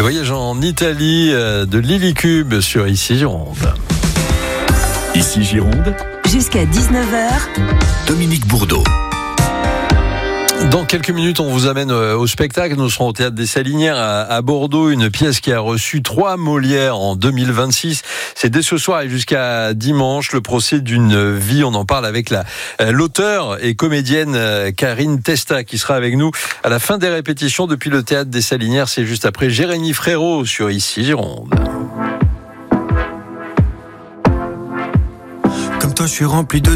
Le voyage en Italie de Lily Cube sur Ici Gironde. Ici Gironde, jusqu'à 19h, Dominique Bourdeau. Dans quelques minutes, on vous amène au spectacle. Nous serons au Théâtre des Salinières à Bordeaux, une pièce qui a reçu 3 Molières en 2026. C'est dès ce soir et jusqu'à dimanche, le procès d'une vie. On en parle avec l'auteure et comédienne Karine Testa qui sera avec nous à la fin des répétitions depuis le Théâtre des Salinières. C'est juste après Jérémy Frérot sur Ici Gironde. Comme toi, je suis rempli de